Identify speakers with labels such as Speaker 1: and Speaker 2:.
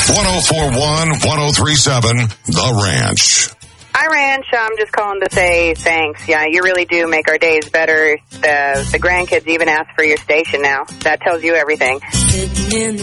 Speaker 1: 1041, 1037, The Ranch.
Speaker 2: Hi, Ranch. I'm just calling to say thanks. Yeah, you really do make our days better. The grandkids even ask for your station now. That tells you everything.
Speaker 3: Sitting in the